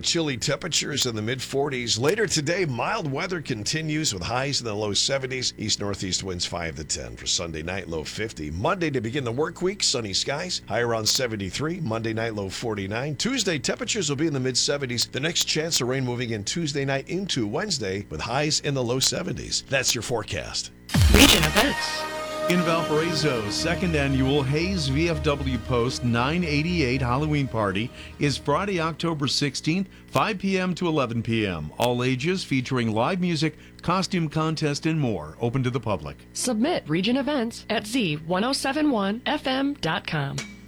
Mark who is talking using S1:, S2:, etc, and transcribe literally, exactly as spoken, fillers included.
S1: with chilly temperatures in the mid forties. Later today, mild weather continues with highs in the low seventies. East-northeast winds five to ten. For Sunday night, low fifty. Monday to begin the work week, sunny skies, high around seventy-three. Monday night, low forty-nine. Tuesday, temperatures will be in the mid seventies. The next chance of rain moving in Tuesday night into Wednesday with highs in the low seventies. That's your forecast.
S2: Region events.
S3: In Valparaiso, second annual Hayes V F W Post nine eighty-eight Halloween Party is Friday, October sixteenth, five p.m. to eleven p.m. All ages, featuring live music, costume contest, and more. Open to the public.
S2: Submit region events at z ten seventy-one f m dot com.